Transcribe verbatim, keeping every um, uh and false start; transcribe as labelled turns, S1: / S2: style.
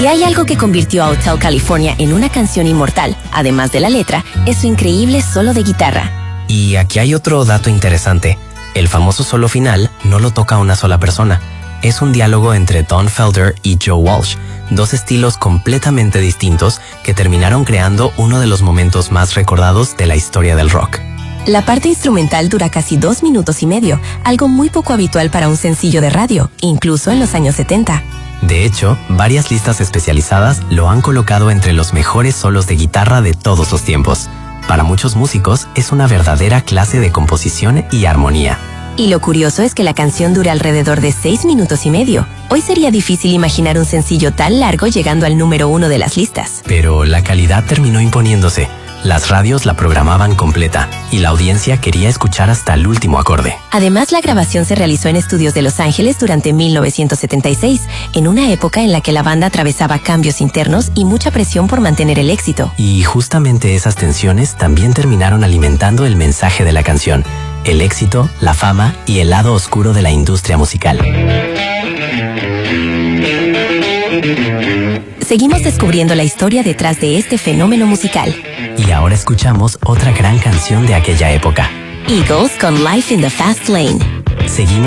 S1: Si hay algo que convirtió a Hotel California en una canción inmortal, además de la letra, es su increíble solo de guitarra.
S2: Y aquí hay otro dato interesante. El famoso solo final no lo toca una sola persona. Es un diálogo entre Don Felder y Joe Walsh, dos estilos completamente distintos que terminaron creando uno de los momentos más recordados de la historia del rock.
S1: La parte instrumental dura casi dos minutos y medio, algo muy poco habitual para un sencillo de radio, incluso en los años setenta.
S2: De hecho, varias listas especializadas lo han colocado entre los mejores solos de guitarra de todos los tiempos. Para muchos músicos es una verdadera clase de composición y armonía.
S1: Y lo curioso es que la canción dura alrededor de seis minutos y medio. Hoy sería difícil imaginar un sencillo tan largo llegando al número uno de las listas.
S2: Pero la calidad terminó imponiéndose. Las radios la programaban completa y la audiencia quería escuchar hasta el último acorde.
S1: Además, la grabación se realizó en estudios de Los Ángeles durante mil novecientos setenta y seis, en una época en la que la banda atravesaba cambios internos y mucha presión por mantener el éxito.
S2: Y justamente esas tensiones también terminaron alimentando el mensaje de la canción: el éxito, la fama y el lado oscuro de la industria musical.
S1: Seguimos descubriendo la historia detrás de este fenómeno musical.
S2: Y ahora escuchamos otra gran canción de aquella época.
S1: Eagles con Life in the Fast Lane.
S2: Seguimos